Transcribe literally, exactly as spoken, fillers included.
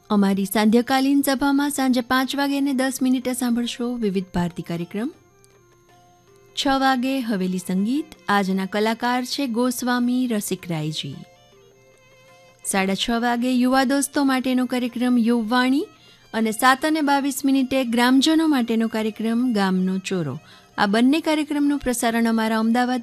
અમારી સાંધ્યકાલીન સભામાં સાંજે પાંચ વાગે ને દસ મિનિટે સાંભળશો વિવિધ ભારતી કાર્યક્રમ. છ વાગે હવેલી સંગીત. આજના કલાકાર છે ગોસ્વામી રસિકરાયજી. સાડા છ વાગે યુવા દોસ્તો માટેનો કાર્યક્રમ યુવવાણી અને સાત અને બાવીસ મિનિટે ગ્રામજનો માટેનો કાર્યક્રમ ગામનો ચોરો. આ બંને કાર્યક્રમનું પ્રસારણ અમારા અમદાવાદ